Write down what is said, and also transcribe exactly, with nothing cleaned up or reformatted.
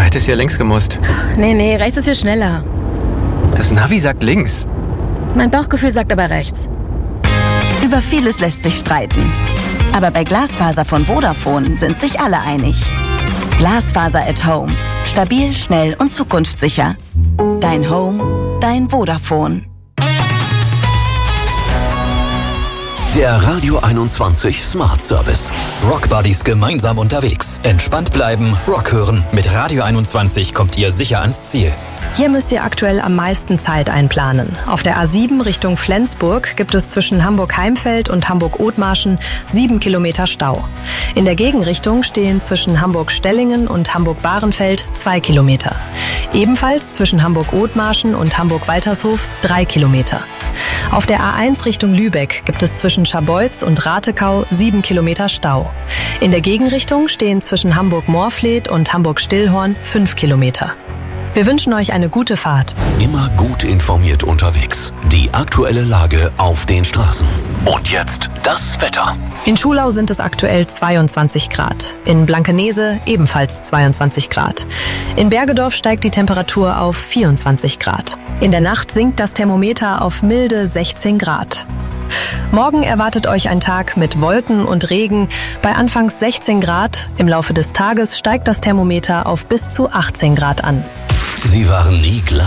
hättest hier links gemusst. Nee, nee, rechts ist viel schneller. Das Navi sagt links. Mein Bauchgefühl sagt aber rechts. Über vieles lässt sich streiten. Aber bei Glasfaser von Vodafone sind sich alle einig. Glasfaser at Home. Stabil, schnell und zukunftssicher. Dein Home, dein Vodafone. Der Radio einundzwanzig Smart Service. Rock Buddies gemeinsam unterwegs. Entspannt bleiben, Rock hören. Mit Radio einundzwanzig kommt ihr sicher ans Ziel. Hier müsst ihr aktuell am meisten Zeit einplanen. Auf der A sieben Richtung Flensburg gibt es zwischen Hamburg-Heimfeld und Hamburg-Othmarschen sieben Kilometer Stau. In der Gegenrichtung stehen zwischen Hamburg-Stellingen und Hamburg-Bahrenfeld zwei Kilometer. Ebenfalls zwischen Hamburg-Othmarschen und Hamburg-Waltershof drei Kilometer. Auf der A eins Richtung Lübeck gibt es zwischen Scharbeutz und Ratekau sieben Kilometer Stau. In der Gegenrichtung stehen zwischen Hamburg-Moorfleet und Hamburg-Stillhorn fünf Kilometer. Wir wünschen euch eine gute Fahrt. Immer gut informiert unterwegs. Die aktuelle Lage auf den Straßen. Und jetzt das Wetter. In Schulau sind es aktuell zweiundzwanzig Grad. In Blankenese ebenfalls zweiundzwanzig Grad. In Bergedorf steigt die Temperatur auf vierundzwanzig Grad. In der Nacht sinkt das Thermometer auf milde sechzehn Grad. Morgen erwartet euch ein Tag mit Wolken und Regen bei anfangs sechzehn Grad. Im Laufe des Tages steigt das Thermometer auf bis zu achtzehn Grad an. Sie waren nie gleich.